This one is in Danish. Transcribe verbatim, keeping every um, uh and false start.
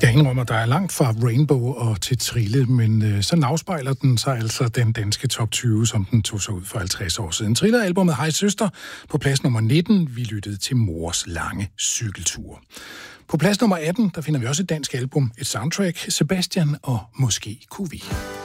Jeg indrømmer, der er langt fra Rainbow og til Trille, men øh, så afspejler den sig altså den danske top tyve, som den tog sig ud for halvtreds år siden. Trille-albumet Hej Søster på plads nummer nitten. Vi lyttede til Mors lange cykeltur. På plads nummer atten, der finder vi også et dansk album, et soundtrack, Sebastian og Måske kunne vi.